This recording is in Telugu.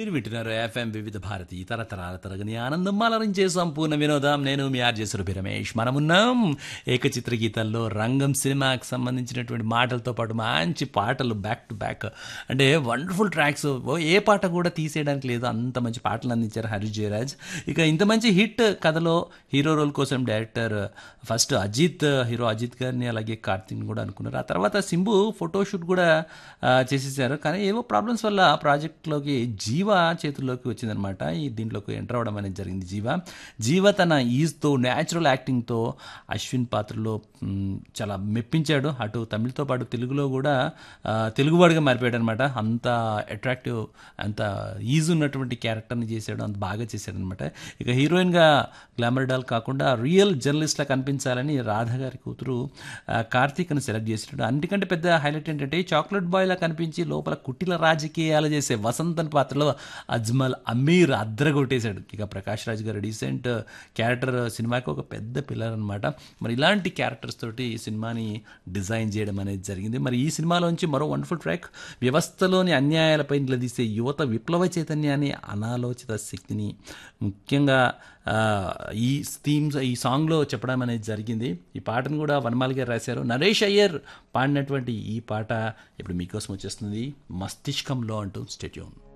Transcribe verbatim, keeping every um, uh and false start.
మీరు వింటున్నారు ఎఫ్ఎం వివిధ భారతి తరతరాల తరగని ఆనందం అలరించే సంపూర్ణ వినోదం. నేను మీ ఆర్జే సురభి రమేష్. మనమున్నాం ఏకచిత్ర గీతాల్లో రంగం సినిమాకి సంబంధించినటువంటి మాటలతో పాటు మంచి పాటలు బ్యాక్ టు బ్యాక్, అంటే వండర్ఫుల్ ట్రాక్స్. ఏ పాట కూడా తీసేయడానికి లేదు, అంత మంచి పాటలు అందించారు హరీష్ జయరాజ్. ఇక ఇంత మంచి హిట్ కథలో హీరో రోల్ కోసం director first Ajit, hero Ajit గారిని అలాగే కార్తీక్ని కూడా అనుకున్నారు. ఆ తర్వాత సింబు ఫోటోషూట్ కూడా చేసేసారు. కానీ ఏవో ప్రాబ్లమ్స్ వల్ల ప్రాజెక్ట్లోకి జీవ చేతుల్లోకి వచ్చిందనమాట. ఈ దీంట్లోకి ఎంటర్ అవ్వడం అనేది జరిగింది. జీవ జీవ తన ఈజ్తో న్యాచురల్ యాక్టింగ్తో అశ్విన్ పాత్రలో చాలా మెప్పించాడు. అటు తమిళ్తో పాటు తెలుగులో కూడా తెలుగువాడిగా మారిపోయాడు అనమాట. అంత అట్రాక్టివ్, అంత ఈజ్ ఉన్నటువంటి క్యారెక్టర్ని చేశాడు, అంత బాగా చేశాడు అనమాట. ఇక హీరోయిన్గా గ్లామర్ డాల్ కాకుండా రియల్ జర్నలిస్ట్లా కనిపించాలని రాధ గారి కూతురు కార్తీక్ని సెలెక్ట్ చేసినాడు. అన్నిటికంటే పెద్ద హైలైట్ ఏంటంటే చాక్లెట్ బాయ్లా కనిపించి లోపల కుట్టిల రాజకీయాలు చేసే వసంతన్ పాత్రలో అజ్మల్ అమీర్ అద్రగొట్టేశాడు. ఇక ప్రకాష్ రాజ్ గారు డీసెంట్ క్యారెక్టర్, సినిమాకి ఒక పెద్ద పిల్లర్ అనమాట. మరి ఇలాంటి క్యారెక్టర్స్ తోటి ఈ సినిమాని డిజైన్ చేయడం అనేది జరిగింది. మరి ఈ సినిమాలోంచి మరో వండర్ఫుల్ ట్రాక్, వ్యవస్థలోని అన్యాయాలపై నిలదీసే యువత విప్లవ చైతన్యాన్ని, అనాలోచిత శక్తిని ముఖ్యంగా ఈ థీమ్స్ ఈ సాంగ్లో చెప్పడం అనేది జరిగింది. ఈ పాటను కూడా వనమాలి గారు రాశారు. నరేష్ అయ్యర్ పాడినటువంటి ఈ పాట ఇప్పుడు మీకోసం వచ్చేస్తుంది మస్తిష్కంలో అంటూ. Stay tune.